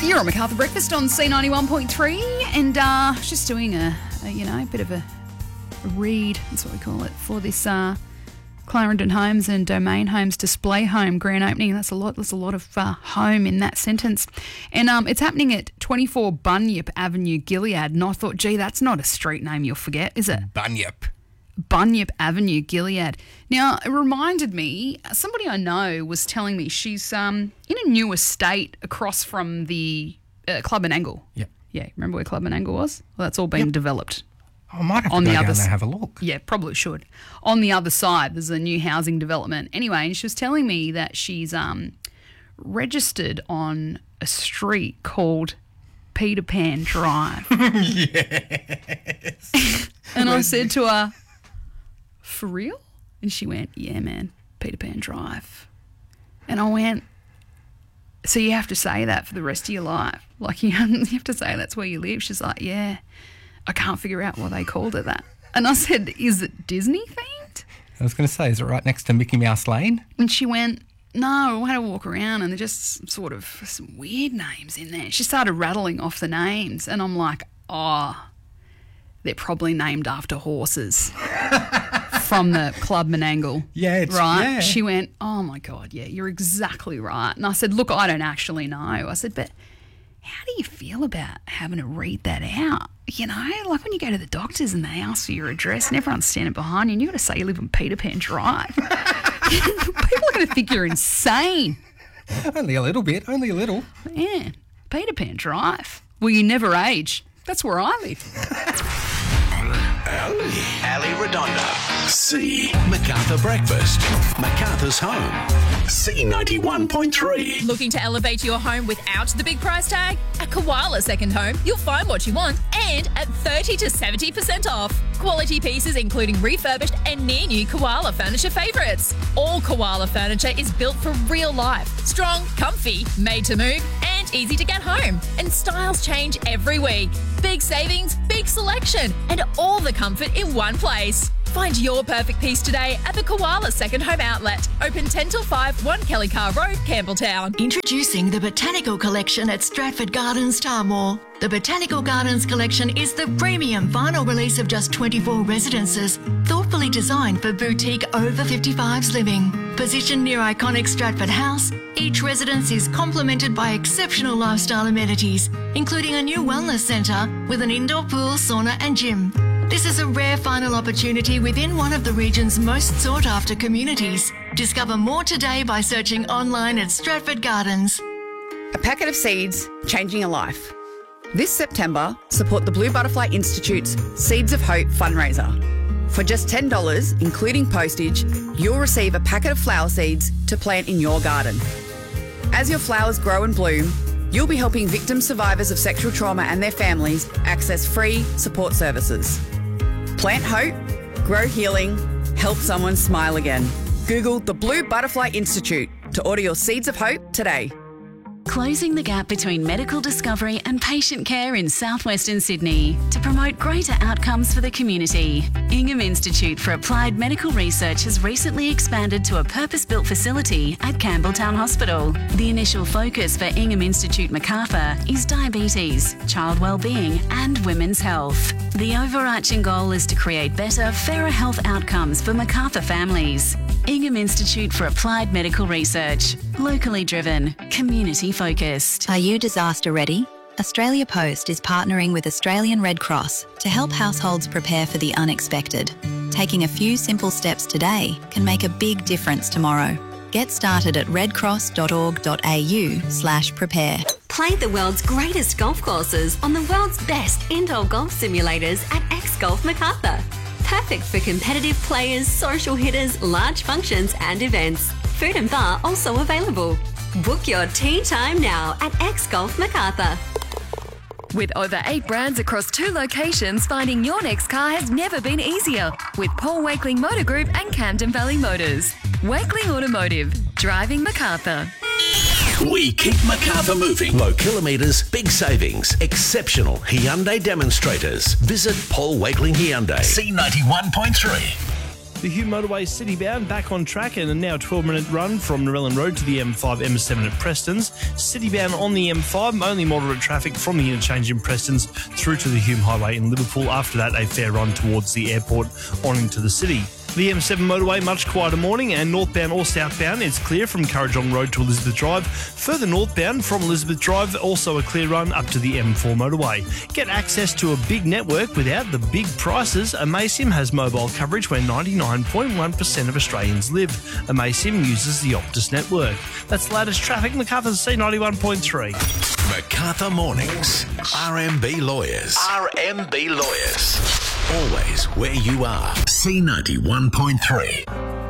You're on Macarthur Breakfast on C91.3 and just doing a bit of a read, that's what we call it, for this Clarendon Homes and Domain Homes display home grand opening. That's a lot of home in that sentence. And it's happening at 24 Bunyip Avenue, Gilead. And I thought, gee, that's not a street name you'll forget, is it? Bunyip Avenue, Gilead. Now, it reminded me, somebody I know was telling me she's in a new estate across from the Club and Angle. Yep. Yeah, remember where Club and Angle was? Well, that's all been developed. I might have to go down there and have a look. Yeah, probably should. On the other side, there's a new housing development. Anyway, and she was telling me that she's registered on a street called Peter Pan Drive. Yes. And I said to her, for real? And she went, yeah, man, Peter Pan Drive. And I went, so you have to say that for the rest of your life? Like, you have to say that's where you live? She's like, yeah, I can't figure out why they called it that. And I said, is it Disney themed? I was going to say, is it right next to Mickey Mouse Lane? And she went, no, I had to walk around and they're just sort of some weird names in there. She started rattling off the names and I'm like, oh, they're probably named after horses. From the Club Menangle. Yeah, right? Yeah. She went, oh, my God, yeah, you're exactly right. And I said, look, I don't actually know. I said, but how do you feel about having to read that out? You know, like when you go to the doctors and they ask for your address and everyone's standing behind you and you've got to say you live on Peter Pan Drive. People are going to think you're insane. Only a little bit, only a little. Yeah, Peter Pan Drive. Well, you never age. That's where I live. Ali Redondo. C. Macarthur Breakfast. Macarthur's home. C91.3. Looking to elevate your home without the big price tag? At Koala Second Home, you'll find what you want and at 30 to 70% off. Quality pieces including refurbished and near new Koala furniture favourites. All Koala furniture is built for real life. Strong, comfy, made to move and easy to get home. And styles change every week. Big savings, big selection and all the comfort in one place. Find your perfect piece today at the Koala Second Home Outlet. Open 10 till 5, 1 Kelly Car Road, Campbelltown. Introducing the Botanical Collection at Stratford Gardens, Tarmore. The Botanical Gardens Collection is the premium vinyl release of just 24 residences, thoughtfully designed for boutique over 55s living. Positioned near iconic Stratford House, each residence is complemented by exceptional lifestyle amenities, including a new wellness centre with an indoor pool, sauna and gym. This is a rare final opportunity within one of the region's most sought-after communities. Discover more today by searching online at Stratford Gardens. A packet of seeds, changing a life. This September, support the Blue Butterfly Institute's Seeds of Hope fundraiser. For just $10, including postage, you'll receive a packet of flower seeds to plant in your garden. As your flowers grow and bloom, you'll be helping victim survivors of sexual trauma and their families access free support services. Plant hope, grow healing, help someone smile again. Google the Blue Butterfly Institute to order your Seeds of Hope today. Closing the gap between medical discovery and patient care in southwestern Sydney to promote greater outcomes for the community. Ingham Institute for Applied Medical Research has recently expanded to a purpose-built facility at Campbelltown Hospital. The initial focus for Ingham Institute Macarthur is diabetes, child wellbeing and women's health. The overarching goal is to create better, fairer health outcomes for Macarthur families. Ingham Institute for Applied Medical Research. Locally driven, community focused. Are you disaster ready? Australia Post is partnering with Australian Red Cross to help households prepare for the unexpected. Taking a few simple steps today can make a big difference tomorrow. Get started at redcross.org.au/prepare. Play the world's greatest golf courses on the world's best indoor golf simulators at X Golf Macarthur. Perfect for competitive players, social hitters, large functions and events. Food and bar also available. Book your tee time now at X Golf Macarthur. With over 8 brands across 2 locations, finding your next car has never been easier. With Paul Wakeling Motor Group and Camden Valley Motors. Wakeling Automotive. Driving Macarthur. We keep Macarthur moving. Low kilometres, big savings, exceptional Hyundai demonstrators. Visit Paul Wakeling Hyundai. C91.3. The Hume Motorway Citybound back on track and a now 12-minute run from Narellan Road to the M5 M7 at Prestons. Citybound on the M5, only moderate traffic from the interchange in Prestons through to the Hume Highway in Liverpool. After that, a fair run towards the airport on into the city. The M7 motorway, much quieter morning, and northbound or southbound, it's clear from Currajong Road to Elizabeth Drive. Further northbound from Elizabeth Drive, also a clear run up to the M4 motorway. Get access to a big network without the big prices. Amaysim has mobile coverage where 99.1% of Australians live. Amaysim uses the Optus network. That's the latest traffic. Macarthur's C91.3. Macarthur Mornings. RMB Lawyers. RMB Lawyers. Always where you are. C91.3.